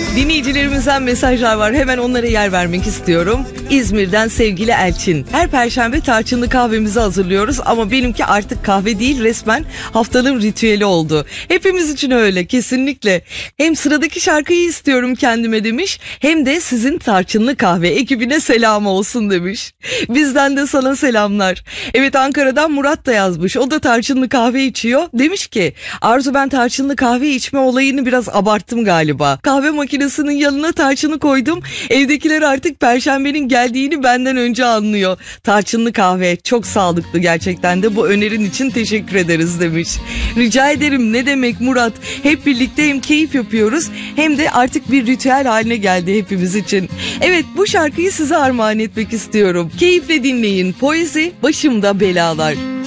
Dinleyicilerimizden mesajlar var. Hemen onlara yer vermek istiyorum. İzmir'den sevgili Elçin. Her perşembe tarçınlı kahvemizi hazırlıyoruz ama benimki artık kahve değil, resmen haftanın ritüeli oldu. Hepimiz için öyle, kesinlikle. Hem sıradaki şarkıyı istiyorum kendime demiş, hem de sizin tarçınlı kahve ekibine selam olsun demiş. Bizden de sana selamlar. Evet, Ankara'dan Murat da yazmış. O da tarçınlı kahve içiyor. Demiş ki, Arzu, ben tarçınlı kahve içme olayını biraz abarttım galiba. Kahve makinesinin yanına tarçını koydum. Evdekiler artık perşembenin geldiğini benden önce anlıyor. Tarçınlı kahve çok sağlıklı gerçekten de. Bu önerin için teşekkür ederiz demiş. Rica ederim, ne demek Murat. Hep birlikte hem keyif yapıyoruz hem de artık bir ritüel haline geldi hepimiz için. Evet, bu şarkıyı size armağan etmek istiyorum. Keyifle dinleyin. Poezi, Başımda Belalar.